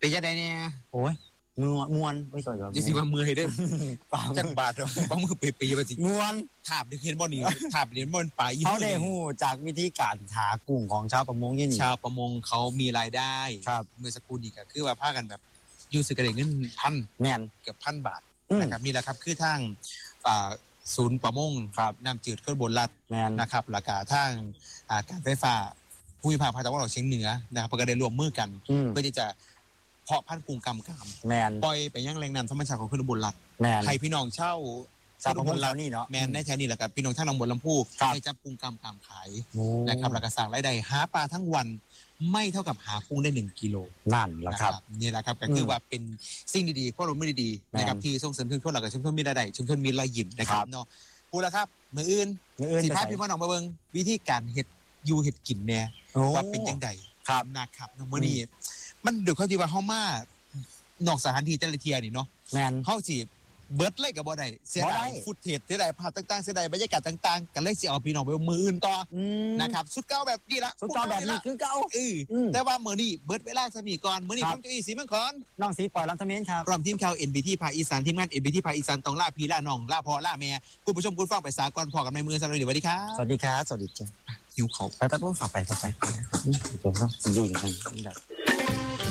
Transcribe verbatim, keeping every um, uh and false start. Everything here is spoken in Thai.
เป็นยังไงเนี่ยโอ้ยมวนมวนไม่ก่อนก่อนยี่สิบว่ามือให้ได้จักบาทบ้องมือเปียๆไปสิมวนถาบเห็นบ่นี่ถาบเห็นบ่นป่าเขาได้หู้จากวิธีการหากุ้งของชาวประมงยี่นี่ชาวประมงเขามีรายได้ครับเมื่อสักครู่นี้ก็คือว่าพากันแบบอยู่สึกกระเด้เงินพันแม่นเกือบพันบาทนะครับนี่แหละครับคือทางอ่าศูนย์ประมงน้ำจืดขึ้นบนลัดนะครับหลักการทางการไฟฟ้าภูมิภาคภาคตะวันออกเฉียงเหนือนะครับก็ได้ร่วมมือกันเพื่อที่จะเพาะพันธุ์กุ้งกำกำปล่อยไปยังแรงน้ำธรรมชาติของขึ้นบนลัดให้พี่น้องเช่าชาวประมงเรานี่เนาะแมนในแถวนี้แหละครับพี่น้องท่านลงบนลำพูให้จับกุ้งกำกำขายนะครับหลักการสั่งรายได้หาปลาทั้งวันไม่เท่ากับหากุ้งได้หนึ่งกิโลนั่นแหละครับนี่แหละครับก็คือว่าเป็นสิ่งดีๆพวกเราไม่ดีๆนะครับที่ส่งเสริมชุมชนหลักชุมชนมีรายได้ชุมชนมีรายยิ้มนะครับเนาะพูดแล้วครับมืออื่นสิพาพี่พ่อน้องมาเบิ่งวิธีการเฮ็ดอยู่เฮ็ดกินเนี่ยว่าเป็นจังไดครับนะครับมื้อนี้มันด้วยความที่ว่าเฮามานอกสถานที่แต่ละเที่ยนี่เนาะแม่นเฮาสิเบิดเลยก็บ่ได้เสียดายฟุตเทจเสียดายภาพต่างๆเสียดายบรรยากาศต่างๆกันเลยสิเอาพี่น้องไปมื้ออื่นต่อนะครับสุดเก่าแบบนี้ละสุดเก่าแบบนี้คือเก่าเออแต่ว่ามื้อนี้เบิดเวลาซะมีก่อนมื้อนี้ผมจะอีสีมังครน้องสีปล่อยลำทะเมนครับพร้อมทีมข่าว เอ็น บี ที ภาคอีสานทีมงาน เอ็น บี ที ภาคอีสานต้องลาพี่ลาน้องลาพ่อลาแม่คุณผู้ชมคุณฟังไปสากลพอกันในมือสวัสดีสวัสดีครับสวัสดีครับสวัสดีจ้ะหิวเขาไปไปๆฝากไปฝากไปไปๆผมต้องอยู่อย่างนั้น